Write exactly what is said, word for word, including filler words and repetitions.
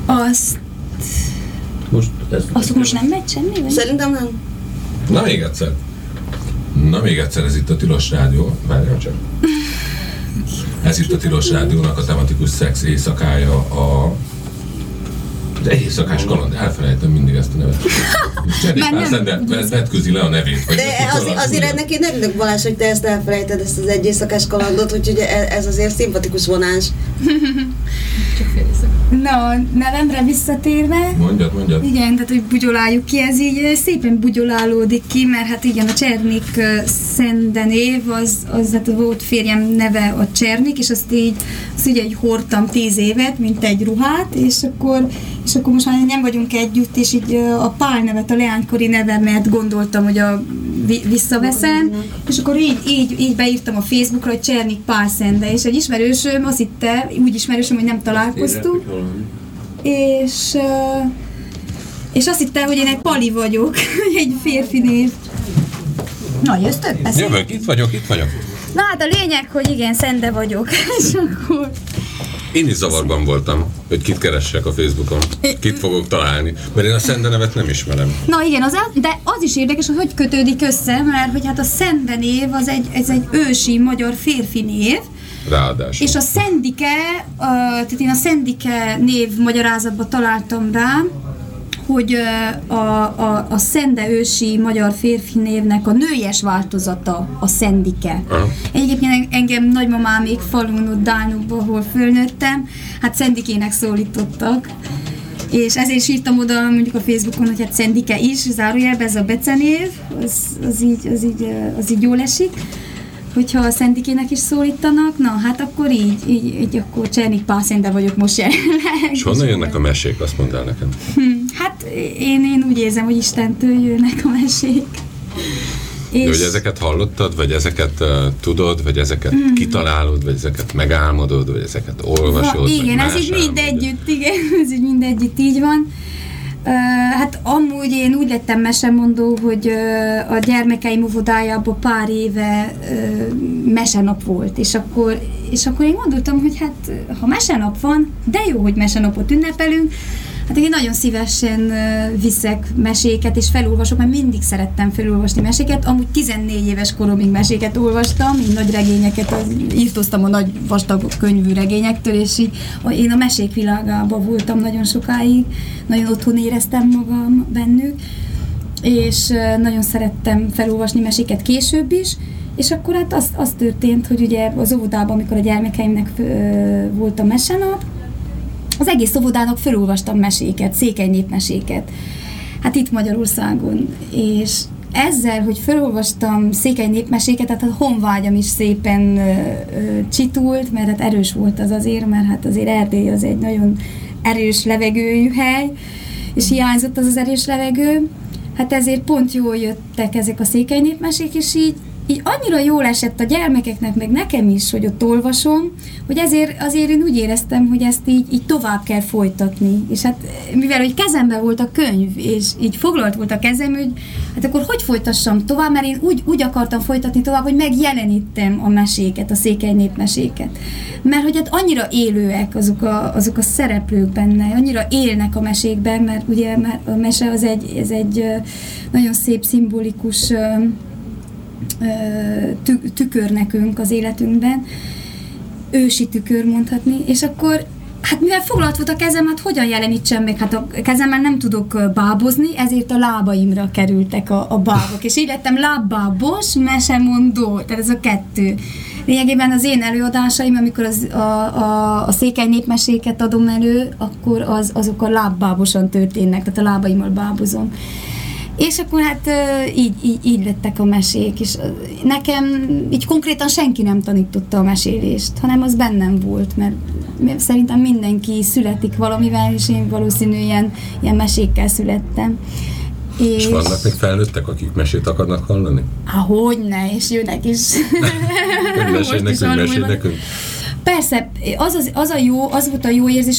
Azt... Most ez... Azt most nem megy semmi? Vagy? Szerintem nem. Na még egyszer. Na még egyszer, ez itt a Tilos Rádió. Várjál csak. Ez itt a Tilos Rádiónak a tematikus szex éjszakája a... De egy éjszakás kaland, elfelejtem mindig ezt a nevet. Cserépászán, de vetközi le a nevét. De az, azért ennek én örülök, Balázs, hogy te ezt elfelejted, ezt az egy éjszakás kalandot, úgyhogy ez azért szimpatikus vonás. Csak fél éjszaka. Na, nevemre visszatérve. Mondjad, mondjad. Igen, tehát hogy bugyoláljuk ki, ez így szépen bugyolálódik ki, mert hát igen, a Csernik Szende név, az, az hát volt férjem neve a Csernik, és azt így, azt így, így hordtam tíz évet, mint egy ruhát, és akkor, és akkor most már nem vagyunk együtt, és így a Pál nevet, a leánykori nevemet gondoltam, hogy a visszaveszem, és akkor így, így, így beírtam a Facebookra, hogy Csernik Pál Szende, és egy ismerősöm azt hitte, úgy ismerősöm, hogy nem találkoztunk, és, és azt hitte, hogy én egy Pali vagyok, egy férfi név. Na, jöttök? Jövök, itt vagyok, itt vagyok. Na hát a lényeg, hogy igen, Szende vagyok, és akkor... Én is zavarban voltam, hogy kit keressek a Facebookon, kit fogok találni, mert én a Szende nevet nem ismerem. Na igen, az, de az is érdekes, hogy hogy kötődik össze, mert hogy hát a Szende név az egy, ez egy ősi magyar férfi név, ráadásul. És a Szendike, uh, tehát én a Szendike név magyarázatban találtam rá, hogy uh, a, a, a Szende ősi magyar férfi névnek a nőies változata a Szendike. Uh-huh. Egyébként engem nagymamám még falun, ott Dálnokban, ahol fölnőttem, hát Szendikének szólítottak. És ezért is írtam oda mondjuk a Facebookon, hogy hát Szendike is, zárójelben ez a becenév, az, az, így, az, így, az így jól esik. Hogyha a Szendikének is szólítanak, na hát akkor így, így, így akkor Csernik Pál Szende vagyok most jelenleg. És honnan jönnek a mesék, azt mondd el nekem? Hm, hát én, én úgy érzem, hogy Istentől jönnek a mesék. És... De hogy ezeket hallottad, vagy ezeket uh, tudod, vagy ezeket mm. kitalálod, vagy ezeket megálmodod, vagy ezeket olvasod? Va, igen, ez így mind együtt, igen, ez így mind együtt így van. Uh, hát amúgy én úgy lettem mesemondó, hogy uh, a gyermekeim óvodájában pár éve uh, mesenap volt, és akkor, és akkor én gondoltam, hogy hát ha mesenap van, de jó, hogy mesenapot ünnepelünk, hát én nagyon szívesen uh, viszek meséket, és felolvasok, mert mindig szerettem felolvasni meséket, amúgy tizennégy éves koromig meséket olvastam, így nagy regényeket, az, írtoztam a nagy vastag könyvű regényektől, és így, én a mesék világában voltam nagyon sokáig, nagyon otthon éreztem magam bennük, és uh, nagyon szerettem felolvasni meséket később is, és akkor hát az, az történt, hogy ugye az óvodában, amikor a gyermekeimnek uh, volt a mesenap, az egész óvodának felolvastam meséket, székely népmeséket, hát itt Magyarországon, és ezzel, hogy felolvastam székely népmeséket, tehát a honvágyam is szépen ö, ö, csitult, mert hát erős volt az azért, mert hát azért Erdély az egy nagyon erős levegőjű hely, és hiányzott az az erős levegő, hát ezért pont jól jöttek ezek a székely népmesék, és így így annyira jól esett a gyermekeknek, meg nekem is, hogy ott olvasom, hogy ezért azért én úgy éreztem, hogy ezt így, így tovább kell folytatni. És hát mivel, hogy kezemben volt a könyv, és így foglalt volt a kezem, hogy hát akkor hogy folytassam tovább, mert én úgy, úgy akartam folytatni tovább, hogy megjelenítem a meséket, a székely népmeséket. Mert hogy hát annyira élőek azok a, azok a szereplők benne, annyira élnek a mesékben, mert ugye a mese az egy, ez egy nagyon szép, szimbolikus tükör nekünk az életünkben, ősi tükör mondhatni, és akkor hát mivel foglalt volt a kezem, hát hogyan jelenítsem meg, hát a kezemmel nem tudok bábozni, ezért a lábaimra kerültek a, a bábok, és így lettem lábbábos, mesemondó, tehát ez a kettő. Lényegében az én előadásaim, amikor az, a, a, a székely népmeséket adom elő, akkor az, azok a lábbábosan történnek, tehát a lábaimmal bábozom. És akkor hát így, így, így lettek a mesék, és nekem így konkrétan senki nem tanította a mesélést, hanem az bennem volt, mert szerintem mindenki születik valamivel, és én valószínű ilyen, ilyen mesékkel születtem. És, és vannak még felnőttek, akik mesét akarnak hallani? Há, hogyne, és jönnek is. Mesélj nekünk, mesélj nekünk. Persze, az, az, az, a jó, az volt a jó érzés,